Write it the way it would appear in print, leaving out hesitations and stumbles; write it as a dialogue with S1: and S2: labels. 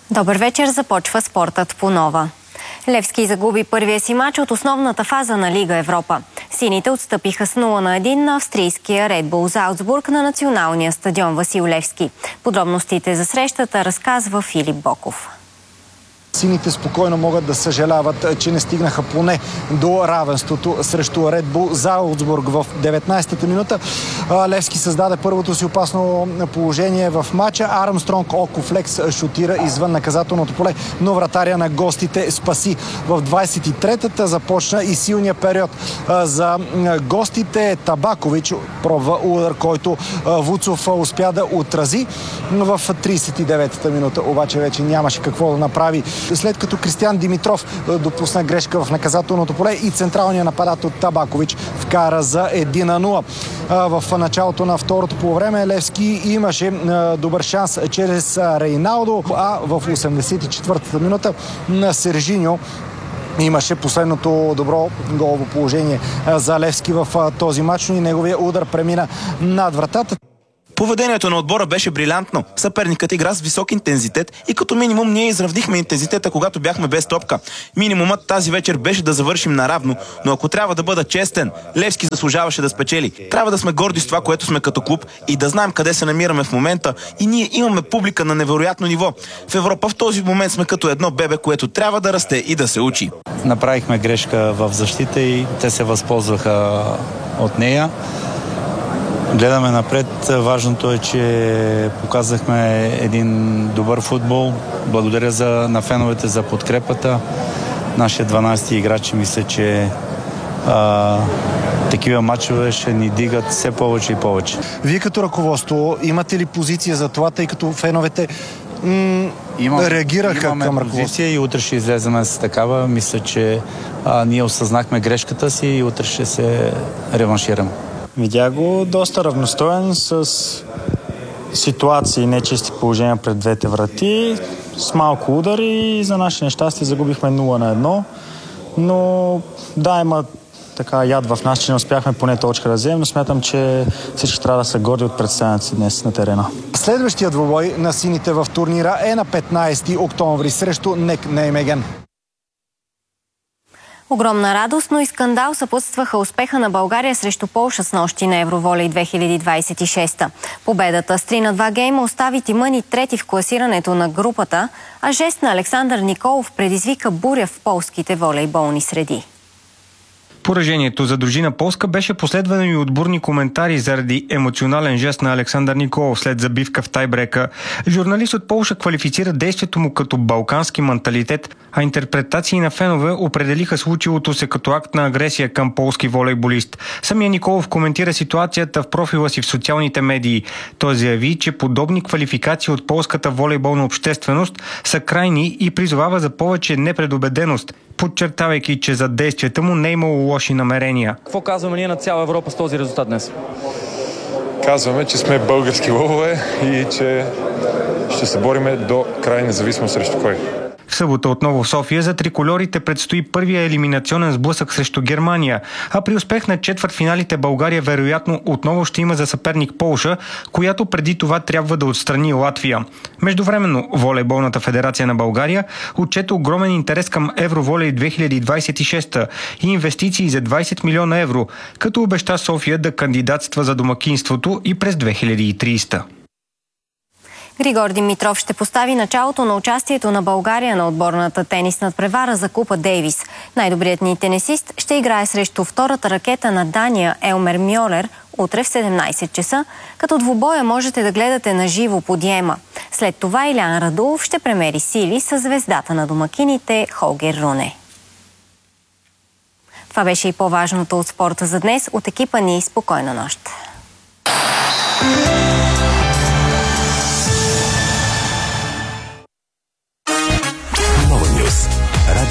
S1: Добър вечер, започва спортът по Нова. Левски загуби първия си мач от основната фаза на Лига Европа. Сините отстъпиха с 0-1 на австрийския Ред Бул Залцбург на националния стадион Васил Левски. Подробностите за срещата разказва Филип Боков.
S2: Сините спокойно могат да съжаляват, че не стигнаха поне до равенството срещу Ред Бул Залцбург в 19-та минута. Левски създаде първото си опасно положение в матча. Армстронг Окофлекс шутира извън наказателното поле, но вратаря на гостите спаси. В 23-та започна и силния период за гостите. Табакович пробва удар, който Вуцов успя да отрази. В 39-та минута обаче вече нямаше какво да направи, след като Кристиян Димитров допусна грешка в наказателното поле и централният нападател Табакович вкара за 1-0. В началото на второто полувреме Левски имаше добър шанс чрез Рейналдо, а в 84-та минута на Сержиньо имаше последното добро голово положение за Левски в този мач, но и неговия удар премина над вратата.
S3: Поведението на отбора беше брилянтно. Съперникът игра с висок интензитет и като минимум ние изравнихме интензитета, когато бяхме без топка. Минимумът тази вечер беше да завършим наравно, но ако трябва да бъда честен, Левски заслужаваше да спечели. Трябва да сме горди с това, което сме като клуб и да знаем къде се намираме в момента, и ние имаме публика на невероятно ниво. В Европа в този момент сме като едно бебе, което трябва да расте и да се учи.
S4: Направихме грешка в защита и те се възползваха от нея. Гледаме напред. Важното е, че показахме един добър футбол. Благодаря на феновете за подкрепата. Нашия 12-ти играчи мисля, че такива матчове ще ни дигат все повече и повече.
S2: Вие като ръководство имате ли позиция за това, тъй като феновете реагираха към ръководството?
S4: Позиция и утре ще излезем с такава. Мисля, че ние осъзнахме грешката си и утре ще се реваншираме.
S5: Видях го доста равностоен, с ситуации, нечисти положения пред двете врати, с малко удари и за наше нещастие загубихме 0-1. Но да, има така яд в нас, че не успяхме поне точка да вземем, но смятам, че всички трябва да са горди от представянето си днес на терена.
S2: Следващия двубой на сините в турнира е на 15 октомври срещу НЕК Неймеген.
S1: Огромна радост, но и скандал съпътстваха успеха на България срещу Полша с нощи на Евроволей 2026. Победата с 3-2 гейма остави тима ни трети в класирането на групата, а жест на Александър Николов предизвика буря в полските волейболни среди.
S6: Поражението за дружина Полска беше последвано и от бурни коментари заради емоционален жест на Александър Николов след забивка в тайбрека. Журналист от Полша квалифицира действието му като балкански менталитет, а интерпретации на фенове определиха случилото се като акт на агресия към полски волейболист. Самия Николов коментира ситуацията в профила си в социалните медии. Той заяви, че подобни квалификации от полската волейболна общественост са крайни и призовава за повече непредубеденост, подчертавайки, че за действията му не е имало лоши намерения.
S7: Какво казваме ние на цяла Европа с този резултат днес?
S8: Казваме, че сме български лъвове и че ще се бориме до край, независимо срещу кой.
S6: В събота отново в София за трикольорите предстои първия елиминационен сблъсък срещу Германия, а при успех на четвъртфиналите България вероятно отново ще има за съперник Полша, която преди това трябва да отстрани Латвия. Междувременно Волейболната федерация на България отчете огромен интерес към Евроволей 2026 и инвестиции за 20 милиона евро, като обеща София да кандидатства за домакинството и през 2030.
S1: Григор Димитров ще постави началото на участието на България на отборната тенис надпревара за Купа Дейвис. Най-добрият ни тенисист ще играе срещу втората ракета на Дания Елмер Мьолер утре в 17 часа, като двубоя можете да гледате на живо по Диема. След това Илян Радулов ще премери сили с звездата на домакините Холгер Руне. Това беше и по-важното от спорта за днес. От екипа ни спокойна нощ!